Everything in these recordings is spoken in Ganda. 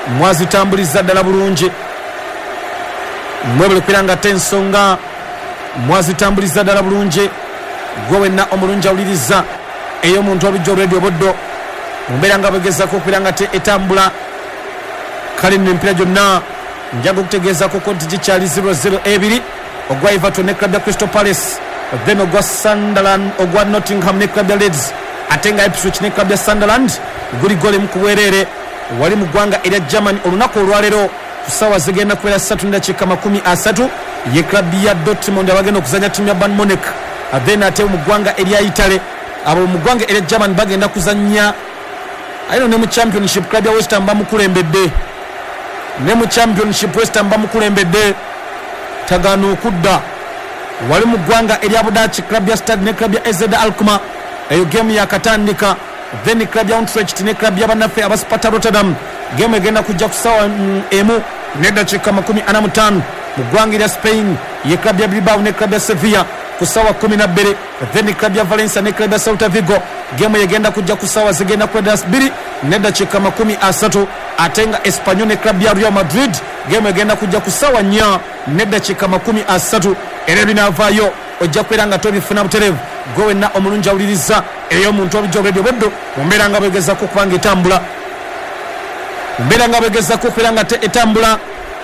mwazitambuliza ddala bulungi mwebale kwiranga tensonga mwazitambuliza ddala bulungi gwe wenna omulungi awuliriza ey'omuntu olujja olwedio boddo mumbeera nga bagezako okwiranga te etambula kale nno empira gyonna njaga okutegeezako konti gikyali 0-0 ebiri ogwa Everton ne club ya Crystal Palace then ogwa Sunderland ogwa Nottingham ne club ya Leeds ate nga Ipswich ne club ya Sunderland guli gole mu kuweerere wali mu ggwanga erya Germany olunaku olwaleero ku ssaawa zigenda kubeera 3:30 ye club ya Dortmund abagenda okuzanya ttiimu ya Bayern Munich then ate mu ggwanga erya Italy abo mu ggwanga erya Germany bagenda kuzanya ayino ne mu championship club ya West Ham bamukulembedde ne mu championship West Ham bamukulembedde tagaano okudda wali mu ggwanga erya Budaaki club ya Stade ne club ya AZ Alkmaar eyo game yakatandika then club ya Utrecht ne club ya bannaffe aba Sparta Rotterdam game egenda kujja ku ssaawa emu n'eddakiika 45 mu ggwanga erya Spain ye club ya Bilbao ne club ya Sevilla ku ssaawa 12 then club ya Valencia ne club ya Celta Vigo game yegenda kujja ku ssaawa zigenda kwenda 2 n'eddakiika 30 ate nga Espanyol ne club ya Real Madrid game egenda kujja ku ssaawa 4 n'eddakiika 30 era binaavaayo ojja kubeera nga tobifuna butereevu gwe wenna omulungi awuliriza ey'omuntu olujja olwedio boddo mumbeera nga bwegezako okubanga etambula mumbeera nga bwegezako okubeera nga etambula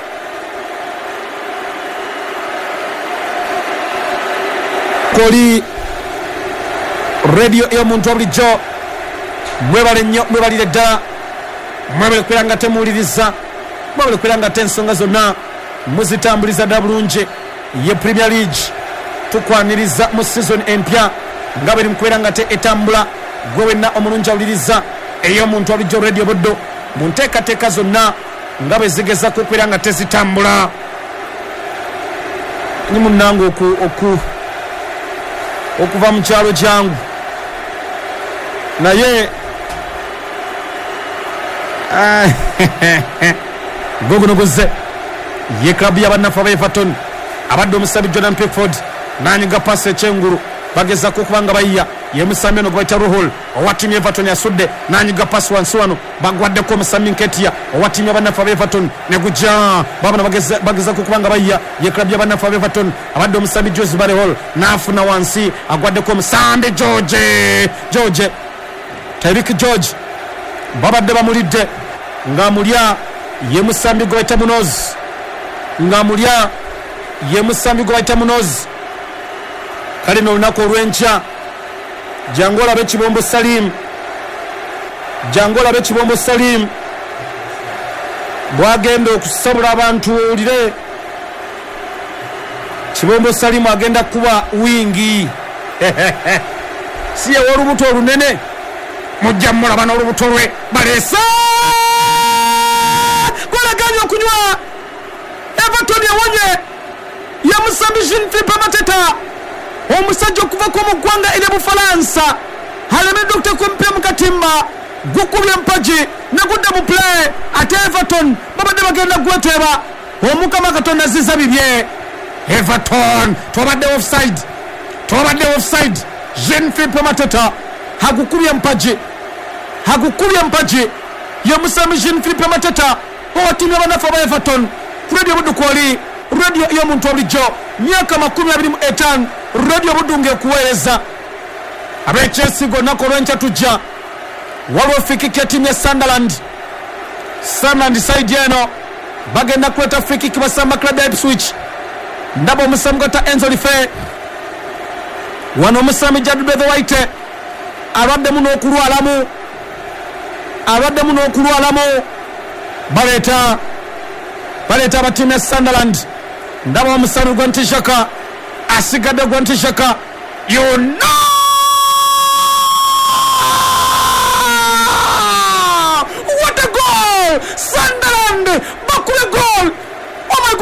koli radio ey'omuntu obulijjo mwebale nnyo mwebalire ddala mwebale kubeera nga temuwuliriza mwebale kubeera nga ensonga zonna muzitambuliza ddala bulungi ye Premier League tukwaniriza mu season empya nga bwe mukubeera nga etambula gwe wenna omulungi awuliriza ey'omuntu obulijjo radio boddo mu nteekateeka zonna nga bwe zigezako okubeera nga tezitambula ni munnange okuva mu kyalo kyangu naye gogunoguze ye klabu y'abannaffe aba Everton abadde omusabi Jordan Pickford nanyiga pasi ekyengulu bagezako okuba nga bayiya ye musami ono gwebayita Ruhul owa ttiimu Everton yasudde nanyiga pasi wansi wano bagwaddeko omusami Nketiya owa ttiimu y'abannaffe aba Everton ne gujja babona bagezako okuba nga bayiya ye klabu y'abannaffe aba Everton abadde omusami Jose Barrehol n'afuna wansi agwaddeko omusambi George Tyreek George babadde bamulidde ng'amulya ye musambi gwe bayita Munoz ng'amulya ye musambi gwe bayita Munoz kale n'olunaku olw'enkya jangu olabe Kibombo Salim bwagenda okusabula abantu owulire Kibombo Salim agenda kuba wingi si yewa olubuto olunene mujja mulaba n'olubuto lwe baleesa gwalaganya okunywa Everton yawonye ya musambi Jean-Philippe Mateta omusajja okuva ku muggwanga erya Bufalansa alemedde okuteeka omupira mu katimba gukubye mpaji ne gudda mu play ate Everton babadde bagenda gweteba omukama Katonda azizza bibye Everton tobadde offside Jean-Philippe Mateta hagukubye mpaji ye musambi Jean-Philippe Mateta owatimya bannaffe aba Everton ku radio buddu kwoli radio y'omuntu obulijjo myaka 25 radio buddu ng'ekuweereza abe Chelsea gonnako olw'enkya tujja waliwo free-kick ya ttiimu ya Sunderland side eno bagenda kuleta free-kick basamba club ya Ipswich ndaba omusambi gota Enzo Life wano omusambi Jadu White alwaddemu n'okulwalamu baleeta abatiimu ya Sunderland ndaba omusambi gwa Ntishaka asigadde gwa Ntishaka yonna what a goal Sunderland bakule goal oh my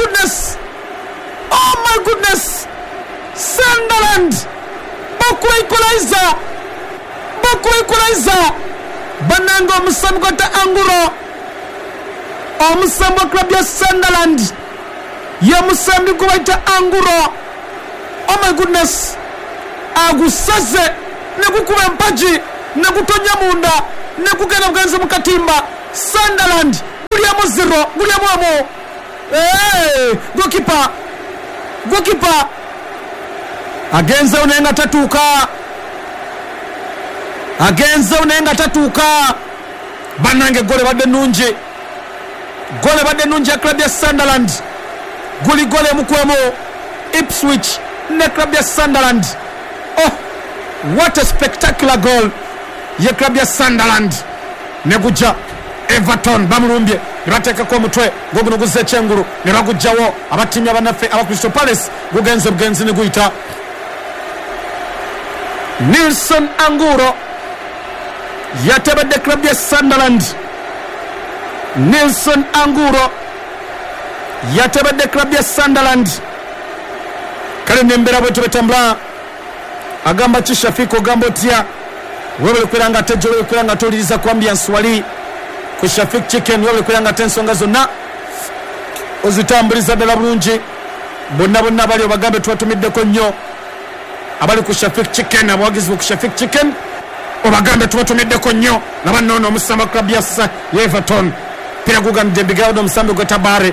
goodness Sunderland bakule equalizer bananga omusambi gwa Anguro omusambi wa club ya Sunderland ye musambi gwe bayita Anguro oh my goodness agusaze ne gukuba empaji ne gutonya munda ne kugenda bugenze mu katimba Sunderland buli amuzi 0 gulya mwamu gokipa agenza unenga tatuuka banange gole badde nungi ya club ya Sunderland gole mukwemo Ipswich ne club ya Sunderland. Oh, what a spectacular goal ya club ya Sunderland ne guja Everton bamulumbye nibateka ko mutwe ngoguno guze chenguru ne bagujjawo abatimya banafe aba Crystal Palace gugenze bugenzi ne guita Nilson Anguro yatebedde club ya Sunderland. Nilson Anguro yatebedde club ya Sunderland. Kale nembera bwe tubetambula agamba Chishafiko gambo tia wewe kwiranga tejo wewe kwiranga toliriza ku ambiance wali ku Shafik Chicken wewe kwiranga tensonga zonna ozitambuliza ddala bulungi bonna bali obagambe twatumiddeko nnyo abali ku Shafik Chicken abawagizi ku Shafik Chicken obagambe twatumiddeko nnyo nabannono omusamba club ya Everton pira gugande bigawdo omusambi gwetabare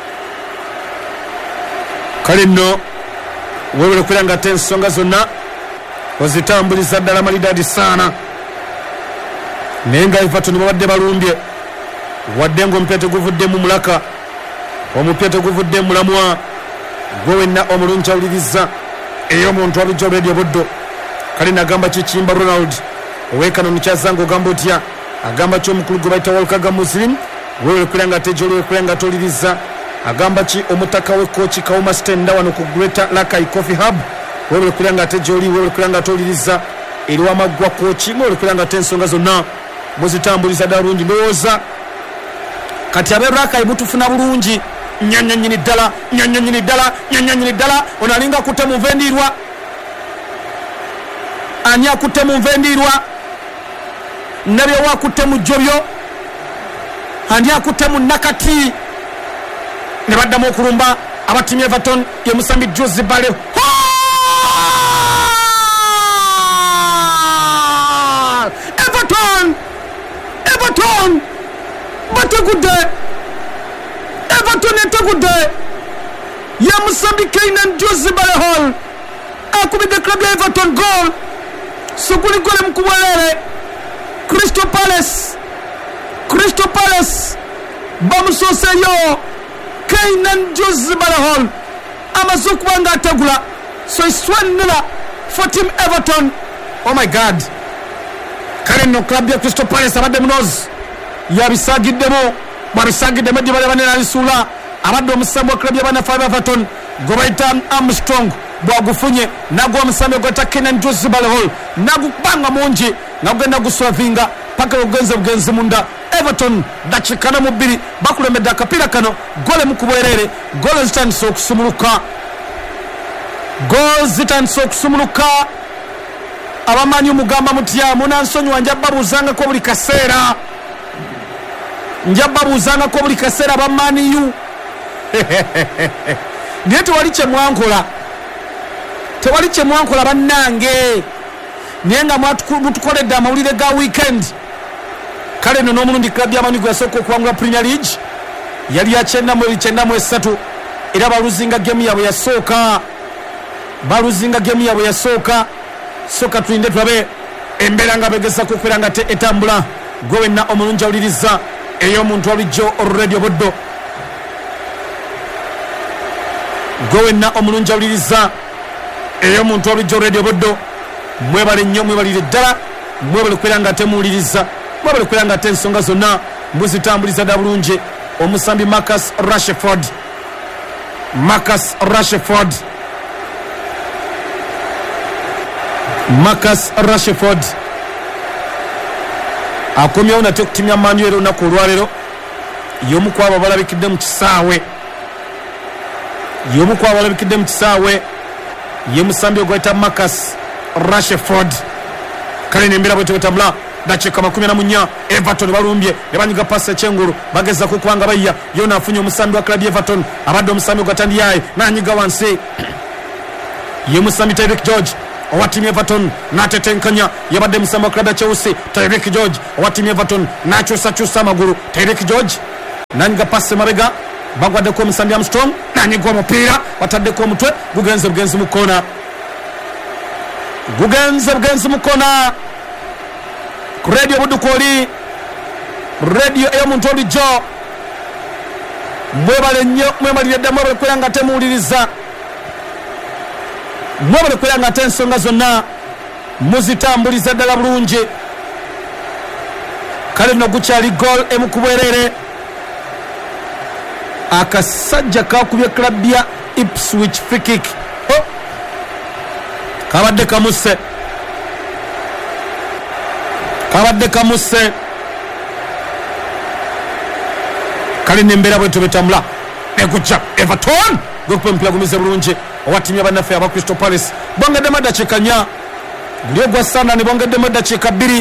kale nno wewe kwiranga tensonga zonna ozitambuliza ddala malidadi sana nenga Everton babadde balumbye wadde ngo mpete guvudde mu mulaka omupete guvudde mulamwa gwenna omulungi awuliriza eyo muntu alijjo radio boddo kale nagamba Kikimba Ronald owekano nikyazango gamba otya agamba kyomukulu gwe bayita Walkaga Muslim wewe kulanga tejolo kulanga toliriza agamba ki omutaka we coach Kauma Stenda wano ku Greater Lakai Coffee Hub wewe kulanga tejoli wewe kulanga toliriza eriwa magwa coach wewe kulanga tensonga zonna muzitambuliza darungi ndoza kati aberaka ibutufuna bulungi nyanyanyini dala onalinga kutemu vendirwa anya kutemu vendirwa nabyo wakutemu jobyo anya kutemu nakati ne baddamu okulumba abatimye Everton ye musambi Jose Bale Everton bategude ya musambi Kainan Jose Bale Hall akubide club ya Everton goal sokuli gole mkubwelele Crystal Palace bamusose yo Kainan Jose Bale Hall amazokubanga atagula so it's 1-0 for team Everton. Oh my god, kale no club ya Crystal Palace abadde munozi yabisagiddemo babisagiddemo gye bali banena alisula abadde omusambi wa club ya bana Five Everton gobaita Armstrong bwagufunye nagwa omusambi gwata Kainan Jose Bale Hall nagubanga mungi nagenda guswavinga paka bugenze munda Everton dakikana mu bbiri bakulemedde akapira kano gole mukubwerere gole zitandise okusumuluka abamanyi mugamba mutya munansonyiwa njababuzangako buli kaseera abamaniyu naye tewali kyemwankola bannange naye nga mutukoledde amawulire ga weekend. Kale no n'omulundi club y'amanyi gwe yasooka okuwangula Premier League yali ya 93 era baluzinga game yabwe yasooka soka tulinde twabe embeera nga begesa kukwera te etambula gwe wenna omulungi awuliriza ey'omuntu alijjo radio boddo radio boddo mwebale nnyo mwebalire ddala mwebale kwera nga temuwuliriza mwebale kwera nga tensonga zonna muzitambuliza dda bulungi omusambi Marcus Rashford akomyewo nate okutimya Manuel olunaku olwaleero y'omu ku abo balabikidde mu kisaawe ye musambi ogwayita Marcus Rashford. Kale nembera bwe tebetambula dakiika 14 Everton balumbye ne banyiga pasi ekyengulu bageza kukubanga bayya yona afunye omusambi wa club Everton abadde omusambi gwatandiyaye nanyiga wansi ye musambi Tyreek George owa timu Everton natetenkanya yabadde musambi wa club ya Chelsea Tyreek George owa timu Everton nakyusa amagulu Tyreek George nanyiga passe mabega bagwaddeko omusambi Armstrong nanyiga omupiira bataddeko omutwe gugenze bugenzi mukona ku radio Budukoli radio ey'omuntu olijjo mwebale nnyo mwemalire dda mwebale kwera nga temuwuliriza mwebale kwera nga ensonga zonna muzitambuliza ddala bulungi kale nno gukyali goal emukubwerere akasajja kakubye club ya Ipswich free kick kabadde kamuse kale nembera bwe tubetambula ekucha Everton gokupa mpira gumize bulungi owatimya bannaffe aba Crystal Palace bongedde maddakiika 4 guli ogwa Sunderland bongedde maddakiika 2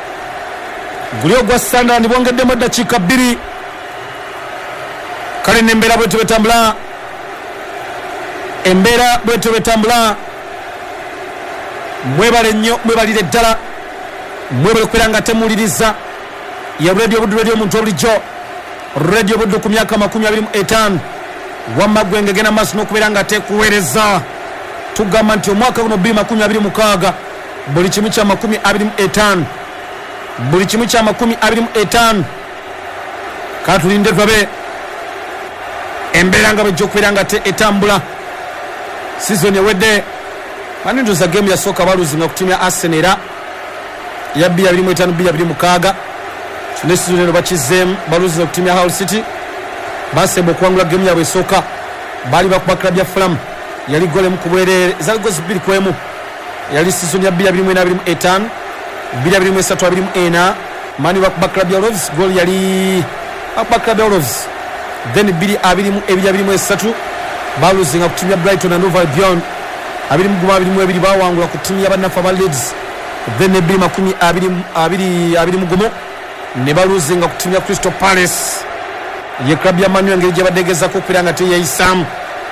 kale nembera bwe tubetambula mwebale nnyo mwebalire ddala mwebale kwera nga temuwuliriza ya radio Buddu radio omuntu obulijjo radio Buddu ku myaka 25 wamma gwenge gena maaso n'okubeera nga tekuweereza tugamba nti omwaka guno 2026 buli kimu kya 25 katulinde twabe embeera nga bwejja okubeera nga etambula season ewedde manindoza game yasooka baluzinga ku timu ya Arsenal era ya 2025-2026 ne season eno bakizeemu baluzinga ku timu ya Hull City basemba okuwangula game yabwe esooka bali bakuba club ya Fulham yali gole mu kubwerere zali gozi 2-1 yali season ya 2024-2025 2023-2024 mani bakuba club ya Wolves goal yali bakuba club ya Wolves then 2023 baluzinga ku timu ya Brighton and Hove Albion 2022 bawangula ku timu ya bannaffe aba Leeds then 2021 ne baluzinga ku timu ya Crystal Palace ye club ya Manu engeri gye baddegezako okubeera nga teyeyisaamu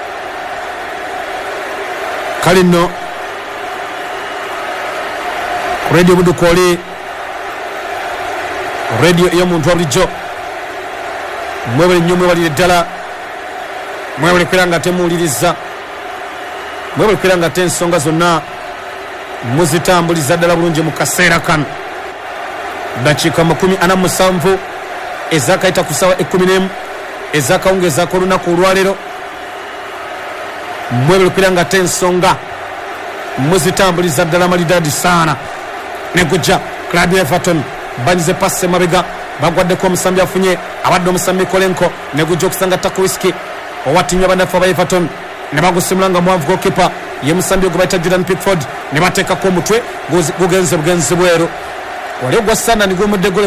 kale nno ku radio Budukoli radio ey'omuntu obulijjo mwebale nnyo mwebalire ddala mwebale kwera nga temuwuliriza mwebale kwera nga ensonga zonna muzitambuliza ddala bulungi mu kaseera kano dakiika 47 ezakayita ku ssaawa 11 ezakawungezaako olunaku olwaleero mwebale kwera nga ensonga muzitambuliza ddala malidaadi saana negujja club ya Everton banyize passe mabega bagwaddeko omusambi afunye abadde omusambi Kolenko negujja okusanga Tarkowski owatimya bannaffe aba Everton ne bagusimula nga mwanvu gokipa ye musambi ogwo bayita Jordan Pickford ne bateekako omutwe gugenze bugenzi bweru wali ogwa Sunderland gw'omuddegole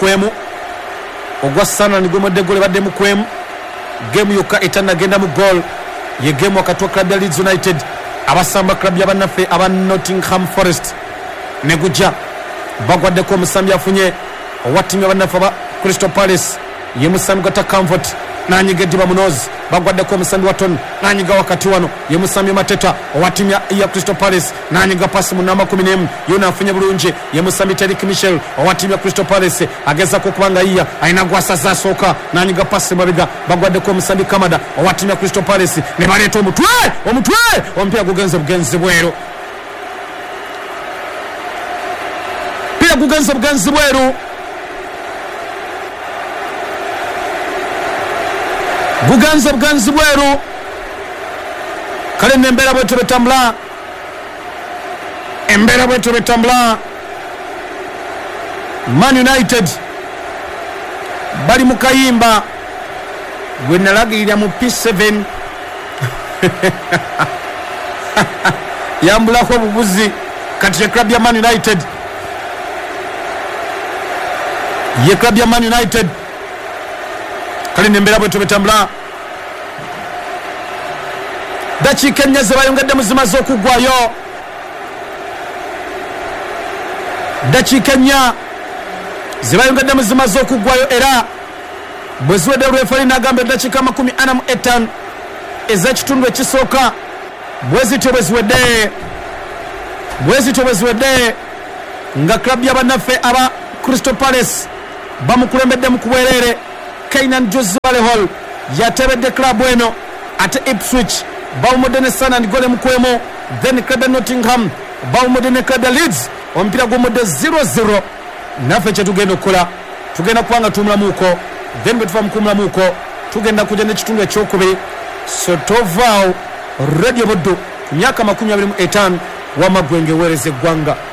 badde mukwemu game yokka etannagenda mu goal ye game wakati wa club ya Leeds United abasamba club ya bannaffe aba Nottingham Forest negujja bagwaddeko omusambi afunye owatimya bannaffe aba Crystal Palace ye musambi gata Comfort nanyiga Ediba Munoz bagwaddeko omusambi wa Tony nanyiga wakati wano ye musambi Mateta owatimya ya Crystal Palace nanyiga pasi mu namba 11 yona afunye bulungi ye musambi Tariq Michel owatimya Crystal Palace agezako kubanga iya aina gwasaza asooka nanyiga pasi mabega bagwaddeko omusambi Kamada owatimya Crystal Palace ne baleeta omutwe omupiira gugenze bugenzi bweru bugenzi bweru kale nembeera bwe tubetambula Man United bali mu kayimba gwe nalagirira mu P7 yambulako obubuzi kati ye club ya Man United kale nembeera bwe tubetambula dakiika 4 ze bayongedde muzimaze okuggwayo era bwe ziwedde referi n'agamba eddakiika 45 ez'ekitundu ekisooka bwe zityo bwe ziwedde nga club y'abannaffe aba Crystal Palace bamukulembedde mu kubwerere Kainan Joswale Hall yatebedde club eno ate Ipswich bawumudde ne Sunderland gole mukwemo then Club Nottingham bawumudde ne Club Leeds ompira gwumudde 0-0 naffe kye tugenda okukola tugenda kubanga tumulamuuko then bwe tuva mukumulamuuko tugenda kujja n'ekitundu ekyokubiri so tovaawo Radio Buddu myaka 25 wamagwenge weereza eggwanga.